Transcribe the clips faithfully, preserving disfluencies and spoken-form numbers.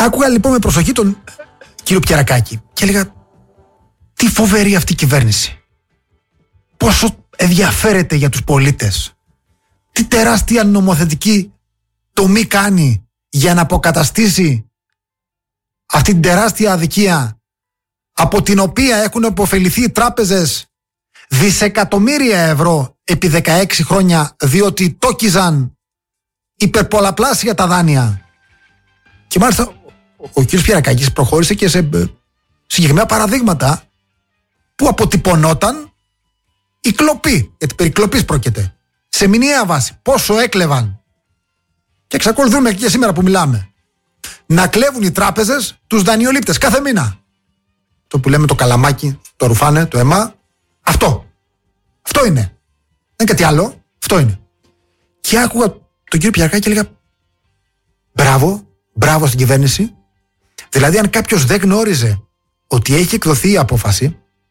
Άκουγα λοιπόν με προσοχή τον κύριο Πιερακάκη και έλεγα, τι φοβερή αυτή η κυβέρνηση. Πόσο ενδιαφέρεται για τους πολίτες. Τι τεράστια νομοθετική τομή κάνει για να αποκαταστήσει αυτή την τεράστια αδικία από την οποία έχουν υποφεληθεί οι τράπεζες δισεκατομμύρια ευρώ επί δεκαέξι χρόνια, διότι τόκιζαν υπερπολαπλάσια τα δάνεια. Και μάλιστα ο κ. Πιερακάκης προχώρησε και σε συγκεκριμένα παραδείγματα που αποτυπωνόταν η κλοπή, γιατί περί κλοπής πρόκειται, σε μηνιαία βάση. Πόσο έκλεβαν. Και εξακολουθούμε και σήμερα που μιλάμε να κλέβουν οι τράπεζες τους δανειολήπτες κάθε μήνα. Το που λέμε το καλαμάκι, το ρουφάνε, το αίμα. Αυτό. Αυτό είναι. Δεν είναι κάτι άλλο. Αυτό είναι. Και άκουγα τον κύριο Πιερακάκη και έλεγα, μπράβο, μπράβο στην κυβέρνηση. Δηλαδή, αν κάποιος δεν γνώριζε ότι έχει εκδοθεί η απόφαση,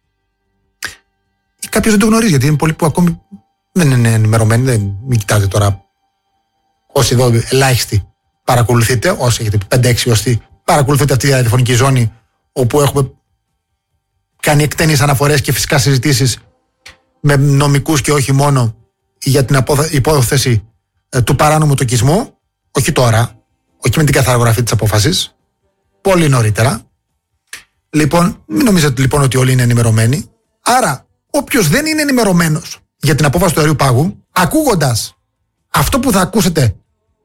ή κάποιος δεν το γνωρίζει, γιατί είναι πολλοί που ακόμη δεν είναι ενημερωμένοι, δεν, μην κοιτάτε τώρα. Όσοι εδώ ελάχιστοι παρακολουθείτε, όσοι έχετε πέντε έξι όσοι παρακολουθείτε αυτή τη ραδιοφωνική ζώνη, όπου έχουμε κάνει εκτενείς αναφορές και φυσικά συζητήσεις με νομικούς και όχι μόνο για την υπόθεση ε, του παράνομου τοκισμού, όχι τώρα, όχι με την καθαρογραφή της απόφασης, πολύ νωρίτερα. Λοιπόν, μην νομίζετε λοιπόν ότι όλοι είναι ενημερωμένοι. Άρα, όποιος δεν είναι ενημερωμένος για την απόφαση του αερίου πάγου, ακούγοντας αυτό που θα ακούσετε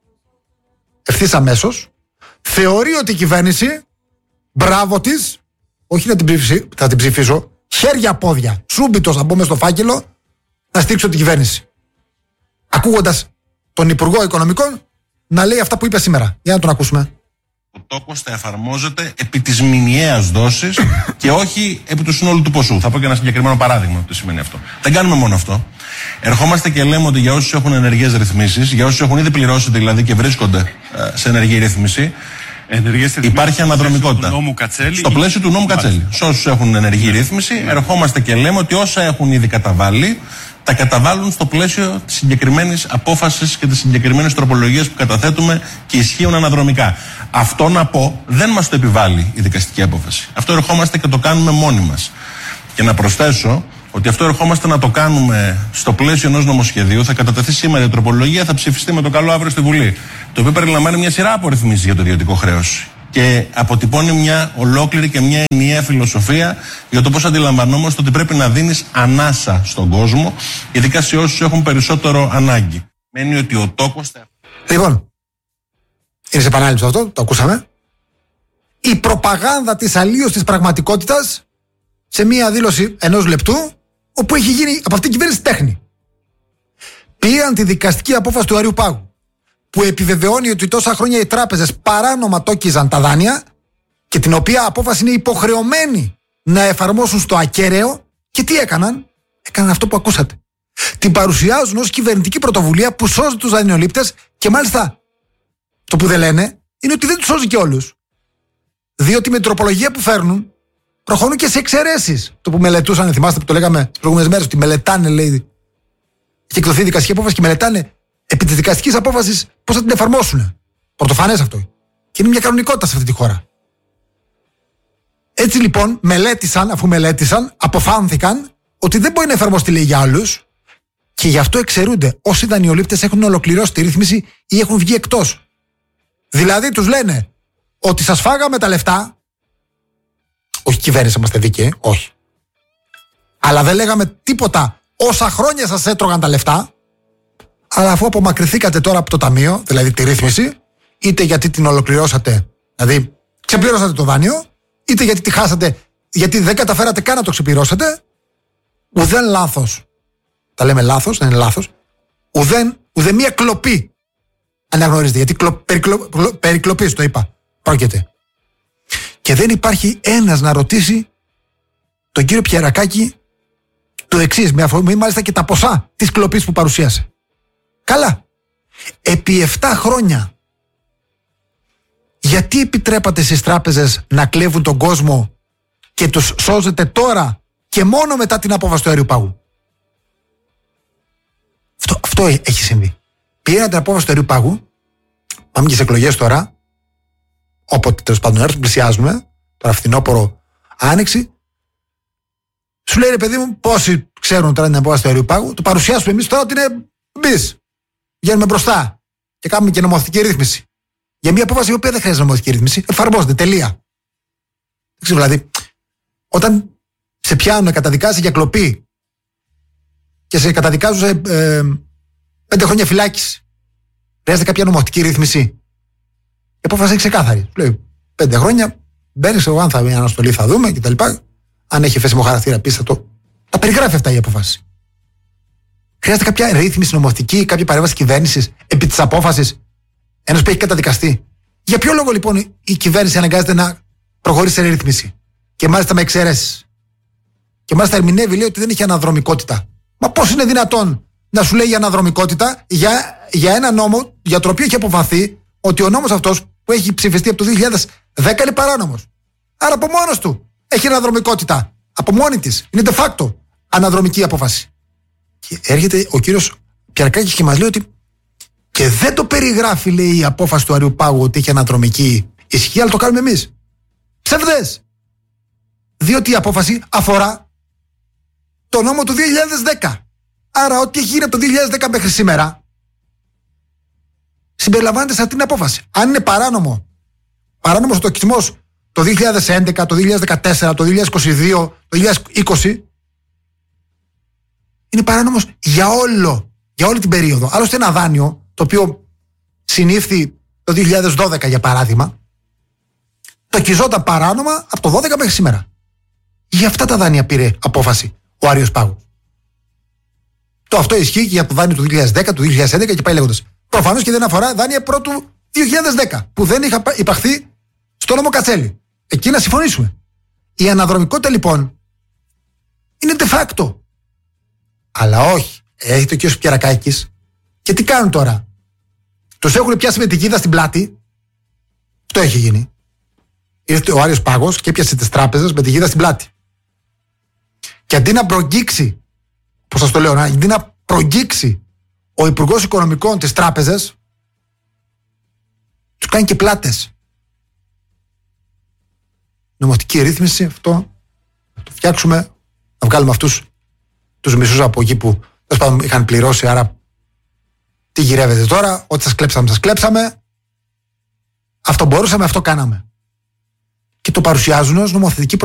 ευθύς αμέσως, θεωρεί ότι η κυβέρνηση, μπράβο της, όχι να την, ψηφι, θα την ψηφίσω, χέρια πόδια, σούμπιτος θα μπω μες στο φάκελο να στήριξω την κυβέρνηση. Ακούγοντας τον Υπουργό Οικονομικών να λέει αυτά που είπε σήμερα. Για να τον ακούσουμε. Ο τόκος θα εφαρμόζεται επί της μηνιαίας δόσης και όχι επί του συνόλου του ποσού. Θα πω και ένα συγκεκριμένο παράδειγμα τι σημαίνει αυτό. Δεν κάνουμε μόνο αυτό. Ερχόμαστε και λέμε ότι για όσους έχουν ενεργές ρυθμίσεις, για όσους έχουν ήδη πληρώσει δηλαδή και βρίσκονται σε ενεργή ρύθμιση, υπάρχει αναδρομικότητα. Στο πλαίσιο του νόμου Κατσέλη. Σε όσους έχουν ενεργή ρύθμιση, ερχόμαστε και λέμε ότι όσα έχουν ήδη καταβάλει, τα καταβάλουν στο πλαίσιο της συγκεκριμένης απόφασης και της συγκεκριμένης τροπολογίας που καταθέτουμε και ισχύουν αναδρομικά. Αυτό να πω δεν μας το επιβάλλει η δικαστική απόφαση. Αυτό ερχόμαστε και το κάνουμε μόνοι μας. Και να προσθέσω ότι αυτό ερχόμαστε να το κάνουμε στο πλαίσιο ενός νομοσχεδίου. Θα κατατεθεί σήμερα η τροπολογία, θα ψηφιστεί με το καλό αύριο στη Βουλή. Το οποίο περιλαμβάνει μια σειρά από ρυθμίσεις για το ιδιωτικό χρέος. Και αποτυπώνει μια ολόκληρη και μια ενιαία φιλοσοφία για το πώς αντιλαμβανόμαστε ότι πρέπει να δίνεις ανάσα στον κόσμο, ειδικά σε όσους έχουν περισσότερο ανάγκη. Μένει ότι ο τόκος θα... Λοιπόν, είναι σε επανάληψη αυτό, το ακούσαμε. Η προπαγάνδα της αλλίωσης της πραγματικότητας σε μια δήλωση ενός λεπτού, όπου έχει γίνει από αυτήν την κυβέρνηση τέχνη. Πήραν τη δικαστική απόφαση του αερίου πάγου, που επιβεβαιώνει ότι τόσα χρόνια οι τράπεζες παράνομα τόκιζαν τα δάνεια και την οποία απόφαση είναι υποχρεωμένοι να εφαρμόσουν στο ακέραιο. Και τι έκαναν? Έκαναν αυτό που ακούσατε. Την παρουσιάζουν ως κυβερνητική πρωτοβουλία που σώζει τους δανειολήπτες και μάλιστα το που δεν λένε είναι ότι δεν τους σώζει και όλους. Διότι με την τροπολογία που φέρνουν προχωρούν και σε εξαιρέσεις. Το που μελετούσαν, θυμάστε που το λέγαμε τις προηγούμενες μέρες, ότι μελετάνε, λέει, έχει εκδοθεί δικαστική απόφαση και μελετάνε επί της δικαστικής απόφασης πώς θα την εφαρμόσουν. Πρωτοφανές αυτό. Και είναι μια κανονικότητα σε αυτή τη χώρα. Έτσι λοιπόν μελέτησαν, αφού μελέτησαν, αποφάνθηκαν ότι δεν μπορεί να εφαρμοστεί, λέει, για άλλους και γι' αυτό εξαιρούνται όσοι δανειολήπτες έχουν ολοκληρώσει τη ρύθμιση ή έχουν βγει εκτός. Δηλαδή τους λένε ότι σας φάγαμε τα λεφτά, όχι κυβέρνηση, είμαστε δίκαιοι, όχι. Αλλά δεν λέγαμε τίποτα όσα χρόνια σας έτρωγαν τα λεφτά. Αλλά αφού απομακρυνθήκατε τώρα από το ταμείο, δηλαδή τη ρύθμιση, είτε γιατί την ολοκληρώσατε, δηλαδή ξεπληρώσατε το δάνειο, είτε γιατί τη χάσατε, γιατί δεν καταφέρατε καν να το ξεπληρώσετε, ουδέν λάθος, τα λέμε λάθος, δεν είναι λάθος, ουδέν, ουδέ μία κλοπή αναγνωρίζετε, γιατί κλο, περικλο, περικλοπής το είπα, πρόκειται. Και δεν υπάρχει ένας να ρωτήσει τον κύριο Πιερακάκη το εξής, με αφορμή μάλιστα και τα ποσά της κλοπής που παρουσίασε. Καλά. Επί επτά χρόνια γιατί επιτρέπατε στις τράπεζες να κλέβουν τον κόσμο και τους σώζετε τώρα και μόνο μετά την απόφαση του αερίου πάγου? Αυτό, αυτό έχει συμβεί. Πήραν την απόφαση του αερίου πάγου, πάμε και σε εκλογές τώρα, όποτε τέλος πάντων έρθουν, πλησιάζουμε, τώρα φθινόπωρο, άνοιξη, σου λέει ρε παιδί μου, πόσοι ξέρουν τώρα την απόφαση του αερίου πάγου, το παρουσιάσουμε εμείς τώρα ότι είναι μπις. Βγαίνουμε μπροστά και κάνουμε και νομοθετική ρύθμιση. Για μια απόφαση η οποία δεν χρειάζεται νομοθετική ρύθμιση, εφαρμόζεται, τελεία. Δεν ξέρω, δηλαδή, όταν σε πιάνουν, καταδικάζει για κλοπή και σε καταδικάζουν σε ε, πέντε χρόνια φυλάκιση, χρειάζεται κάποια νομοθετική ρύθμιση. Η απόφαση είναι ξεκάθαρη. Λέει πέντε χρόνια, μπαίνει, εγώ αν θα μια αναστολή θα δούμε κτλ. Αν έχει εφέσιμο χαρακτήρα πίσω, το. Τα περιγράφει αυτά η απόφαση. Χρειάζεται κάποια ρύθμιση νομοθετική, κάποια παρέμβαση κυβέρνηση επί τη απόφαση ενός που έχει καταδικαστεί. Για ποιο λόγο λοιπόν η κυβέρνηση αναγκάζεται να προχωρήσει σε ρύθμιση και μάλιστα με εξαιρέσεις? Και μάλιστα ερμηνεύει, λέει ότι δεν έχει αναδρομικότητα. Μα πώς είναι δυνατόν να σου λέει για αναδρομικότητα για, για ένα νόμο για το οποίο έχει αποφαθεί ότι ο νόμος αυτός που έχει ψηφιστεί από το δύο χιλιάδες δέκα είναι παράνομος? Άρα από μόνος του έχει αναδρομικότητα. Από μόνη της. Είναι de facto αναδρομική απόφαση. Και έρχεται ο κύριος Πιαρκάκης και μας λέει ότι και δεν το περιγράφει, λέει, η απόφαση του Αριού Πάγου ότι έχει αναδρομική ισχύ, αλλά το κάνουμε εμείς. Ψευδές. Διότι η απόφαση αφορά το νόμο του δύο χιλιάδες δέκα. Άρα ό,τι έχει γίνει από το δύο χιλιάδες δέκα μέχρι σήμερα συμπεριλαμβάνεται σε αυτήν την απόφαση. Αν είναι παράνομο, παράνομος ο τοκισμός το δύο χιλιάδες έντεκα, το δύο χιλιάδες δεκατέσσερα, το δύο χιλιάδες είκοσι δύο, το δύο χιλιάδες είκοσι, είναι παράνομος για όλο, για όλη την περίοδο. Άλλωστε ένα δάνειο το οποίο συνήφθη το δύο χιλιάδες δώδεκα για παράδειγμα, τοκιζόταν παράνομα από το δώδεκα μέχρι σήμερα. Για αυτά τα δάνεια πήρε απόφαση ο Άριος Πάγος. Το αυτό ισχύει και για το δάνειο του δύο χιλιάδες δέκα, του δύο χιλιάδες έντεκα και πάει λέγοντας. Προφανώς και δεν αφορά δάνεια πρώτου δύο χιλιάδες δέκα που δεν είχα υπαχθεί στο νόμο Κατσέλη. Εκεί να συμφωνήσουμε. Η αναδρομικότητα λοιπόν είναι de facto. Αλλά όχι. Έχει το κ. Πιαρακάκης και τι κάνουν τώρα? Τους έχουν πιάσει με την κίδα στην πλάτη. Αυτό έχει γίνει. Ήρθε ο Άριος Πάγος και έπιασε τις τράπεζες με την κίδα στην πλάτη. Και αντί να προγγίξει, πώς σας το λέω, αντί να προγγίξει ο Υπουργός Οικονομικών της τράπεζες, τους κάνει και πλάτες. Νομοθετική ρύθμιση, αυτό να το φτιάξουμε, να βγάλουμε αυτούς τους μισούς από εκεί που πάντων, είχαν πληρώσει, άρα τι γυρεύετε τώρα? Ό,τι σας κλέψαμε, σας κλέψαμε. Αυτό μπορούσαμε, αυτό κάναμε. Και το παρουσιάζουν ως νομοθετική